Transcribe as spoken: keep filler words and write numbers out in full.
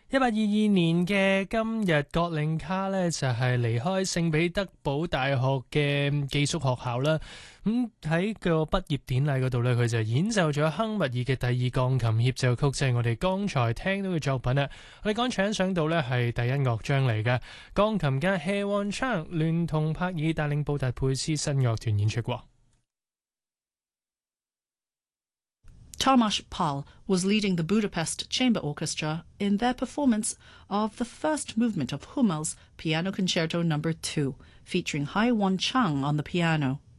一八二二年嘅今日，葛令卡呢就係離開聖彼得堡大學嘅寄宿學校啦。咁喺個畢業典禮嗰度呢，佢就演奏咗亨密爾嘅第二鋼琴協奏曲，就係我哋剛才聽到嘅作品啦。我哋剛才欣賞到呢係第一樂章嚟嘅，鋼琴家謝旺昌聯同帕爾帶領布達佩斯新樂團演出過。 Tamás Pál was leading the Budapest Chamber Orchestra in their performance of the first movement of Hummel's Piano Concerto Number two, featuring Hai Wan Chang on the piano.